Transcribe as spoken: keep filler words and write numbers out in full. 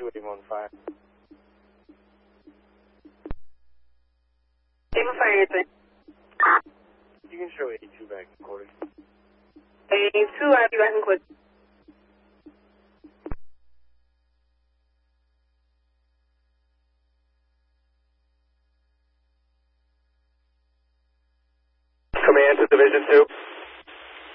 eighty-two eighty-one fire. eighty-one fire, eighty-three. You can show eighty-two back in quarters. eighty-two, I'll be back in quarters. Command to Division two.